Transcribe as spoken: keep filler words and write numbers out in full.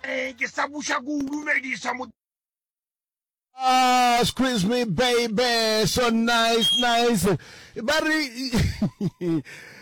Eh, que sabusha guru medi samu. Ah, squeeze me, baby. So nice, nice. Barry.